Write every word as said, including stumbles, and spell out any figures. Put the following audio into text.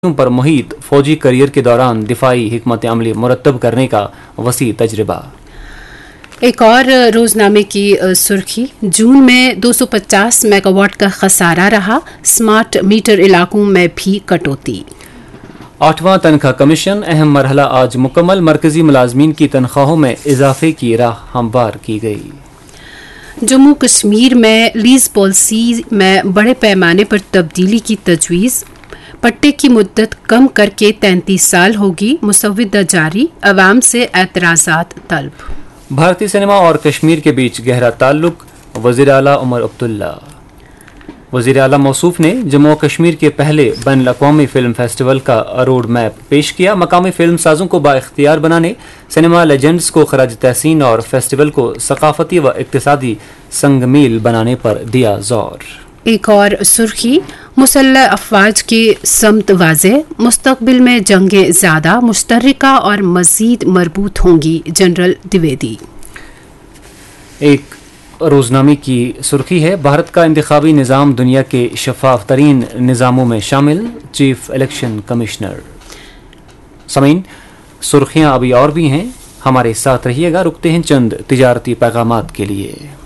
پر محیط فوجی کریئر کے دوران دفاعی حکمت عملی مرتب کرنے کا وسیع تجربہ۔ ایک اور روزنامے کی سرخی، جون میں دو سو پچاس میگا واٹ کا خسارہ رہا، سمارٹ میٹر علاقوں میں بھی کٹوتی۔ آٹھواں تنخواہ کمیشن، اہم مرحلہ آج مکمل، مرکزی ملازمین کی تنخواہوں میں اضافے کی راہ ہموار کی گئی۔ جموں کشمیر میں لیز پالیسی میں بڑے پیمانے پر تبدیلی کی تجویز، پٹے کی مدت کم کر کے تینتیس سال ہوگی، مسودہ جاری، عوام سے اعتراضات طلب۔ بھارتی سنیما اور کشمیر کے بیچ گہرا تعلق، وزیر اعلیٰ عمر عبداللہ۔ وزیر اعلیٰ موصوف نے جموں و کشمیر کے پہلے بین الاقوامی فلم فیسٹیول کا روڈ میپ پیش کیا، مقامی فلم سازوں کو بااختیار بنانے، سنیما لیجنڈز کو خراج تحسین اور فیسٹیول کو ثقافتی و اقتصادی سنگ میل بنانے پر دیا زور۔ ایک اور سرخی، مسلح افواج کی سمت واضح، مستقبل میں جنگیں زیادہ مشترکہ اور مزید مربوط ہوں گی، جنرل دیویدی۔ ایک روزنامے کی سرخی ہے، بھارت کا انتخابی نظام دنیا کے شفاف ترین نظاموں میں شامل، چیف الیکشن کمشنر۔ سامعین، سرخیاں ابھی اور بھی ہیں، ہمارے ساتھ رہیے گا، رکتے ہیں چند تجارتی پیغامات کے لیے۔